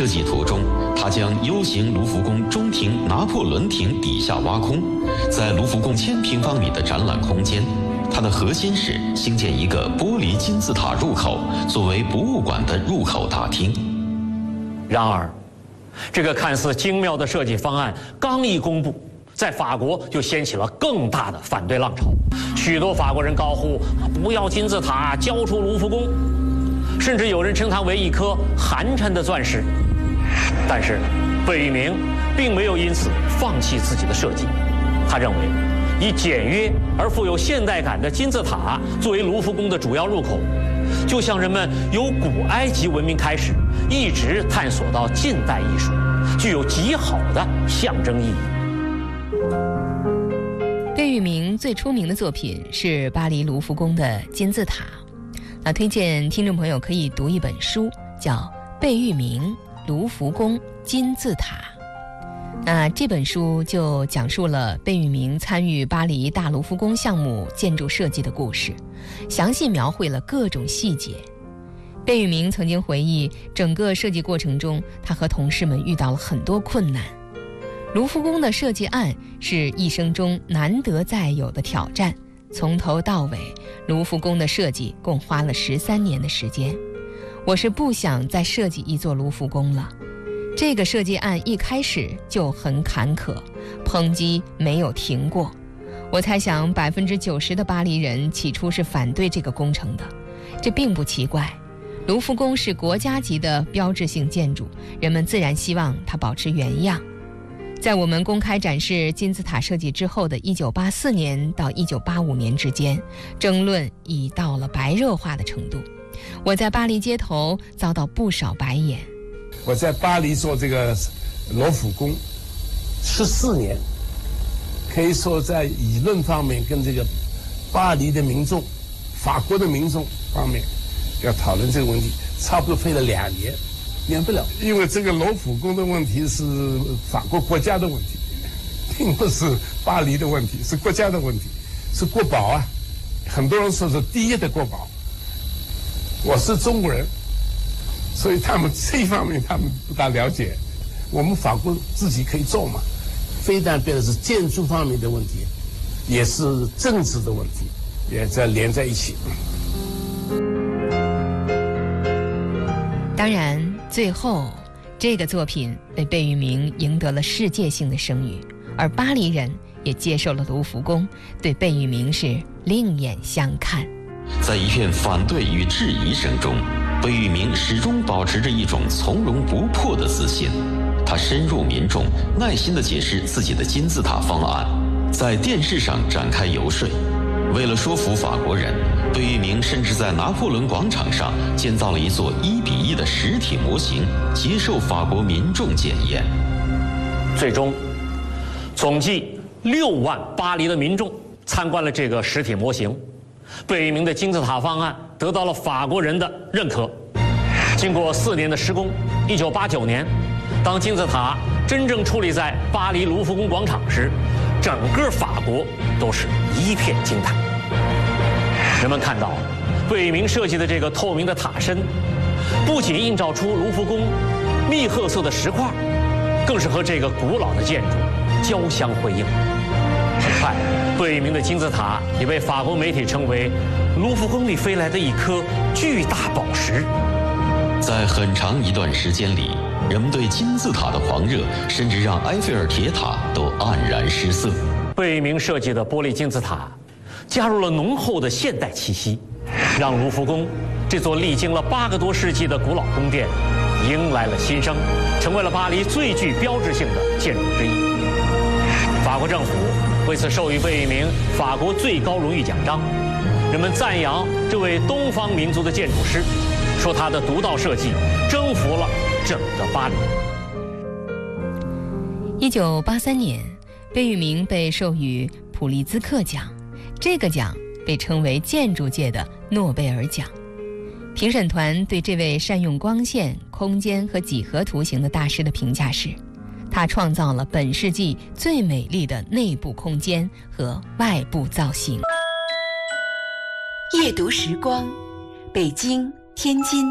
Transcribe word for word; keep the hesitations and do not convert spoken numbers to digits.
设计图中，他将 U 型卢浮宫中庭拿破仑亭底下挖空，在卢浮宫千平方米的展览空间，它的核心是兴建一个玻璃金字塔入口，作为博物馆的入口大厅。 然而，这个看似精妙的设计方案刚一公布，在法国就掀起了更大的反对浪潮。许多法国人高呼“不要金字塔，交出卢浮宫”，甚至有人称它为一颗寒碜的钻石。但是，贝聿铭并没有因此放弃自己的设计。他认为，以简约而富有现代感的金字塔作为卢浮宫的主要入口，就像人们由古埃及文明开始，一直探索到近代艺术，具有极好的象征意义。 贝聿铭最出名的作品是巴黎卢浮宫的金字塔。那推荐听众朋友可以读一本书，叫《贝聿铭卢浮宫金字塔》。那这本书就讲述了贝聿铭参与巴黎大卢浮宫项目建筑设计的故事，详细描绘了各种细节。贝聿铭曾经回忆，整个设计过程中，他和同事们遇到了很多困难。卢浮宫的设计案是一生中难得再有的挑战，从头到尾，卢浮宫的设计共花了十三年的时间。我是不想再设计一座卢浮宫了。这个设计案一开始就很坎坷，抨击没有停过。我猜想百分之九十的巴黎人起初是反对这个工程的，这并不奇怪。卢浮宫是国家级的标志性建筑，人们自然希望它保持原样。在我们公开展示金字塔设计之后的一九八四年到一九八五年之间，争论已到了白热化的程度。我在巴黎街头遭到不少白眼。 我在巴黎做这个罗浮宫十四年，可以说在舆论方面跟这个巴黎的民众、法国的民众方面要讨论这个问题，差不多费了两年。免不了，因为这个罗浮宫的问题是法国国家的问题，并不是巴黎的问题，是国家的问题，是国宝啊！很多人说是第一的国宝。我是中国人，所以他们这一方面他们不大了解。我们法国自己可以做嘛，非但变成是建筑方面的问题，也是政治的问题，也在连在一起。 当然，最后这个作品被贝聿铭赢得了世界性的声誉，而巴黎人也接受了卢浮宫，对贝聿铭是另眼相看。 在一片反对与质疑声中，贝聿铭始终保持着一种从容不迫的自信。他深入民众，耐心地解释自己的金字塔方案，在电视上展开游说。为了说服法国人，贝聿铭甚至在拿破仑广场上建造了一座一比一的实体模型，接受法国民众检验。 最终，总计六万巴黎的民众参观了这个实体模型。贝聿铭的金字塔方案得到了法国人的认可。经过四年的施工，一九八九年，当金字塔真正矗立在巴黎卢浮宫广场时，整个法国都是一片惊叹。人们看到，贝聿铭设计的这个透明的塔身，不仅映照出卢浮宫蜜褐色的石块，更是和这个古老的建筑交相辉映。很快，贝聿铭的金字塔也被法国媒体称为卢浮宫里飞来的一颗巨大宝石。 在很长一段时间里，人们对金字塔的狂热，甚至让埃菲尔铁塔都黯然失色。 贝聿铭设计的玻璃金字塔，加入了浓厚的现代气息，让卢浮宫这座历经了八个多世纪的古老宫殿，迎来了新生，成为了巴黎最具标志性的建筑之一。法国政府为此授予贝聿铭法国最高荣誉奖章。人们赞扬这位东方民族的建筑师，说他的独到设计征服了整个巴黎。 一九八三年，贝聿铭被授予普利兹克奖，这个奖被称为建筑界的诺贝尔奖。评审团对这位善用光线、空间和几何图形的大师的评价是，他创造了本世纪最美丽的内部空间和外部造型。 夜读时光，北京、天津。